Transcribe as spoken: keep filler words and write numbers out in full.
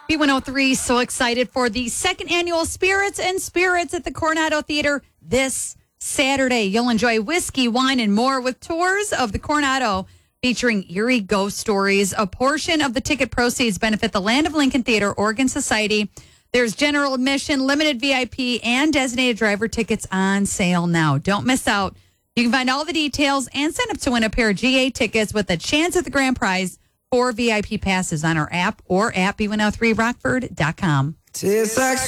B one oh three, so excited for the second annual Spirits and Spirits at the Coronado Theater this Saturday. You'll enjoy whiskey, wine, and more with tours of the Coronado featuring eerie ghost stories. A portion of the ticket proceeds benefit the Land of Lincoln Theater Oregon Society. There's general admission, limited V I P, and designated driver tickets on sale now. Don't miss out. You can find all the details and sign up to win a pair of G A tickets with a chance at the grand prize for V I P passes on our app or at B one oh three rockford dot com. Tastes like